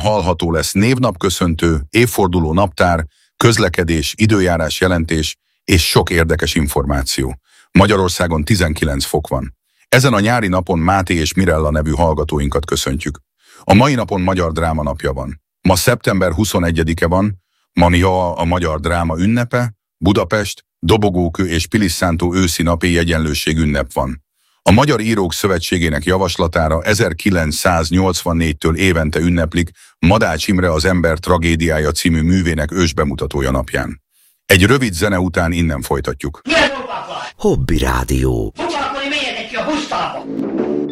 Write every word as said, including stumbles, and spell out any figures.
hallható lesz névnapköszöntő, évforduló naptár, közlekedés, időjárás jelentés és sok érdekes információ. Magyarországon tizenkilenc fok van. Ezen a nyári napon Máté és Mirella nevű hallgatóinkat köszöntjük. A mai napon Magyar Dráma napja van. Ma szeptember huszonegyedike van, Mania a magyar dráma ünnepe, Budapest, Dobogókő és Pilisszántó őszi napi egyenlőség ünnep van. A Magyar Írók Szövetségének javaslatára ezerkilencszáznyolcvannégytől évente ünneplik Madács Imre Az ember tragédiája című művének ősbemutatója napján. Egy rövid zene után innen folytatjuk. Hobby Rádió. Foglalkozni, menjetek ki a busztába!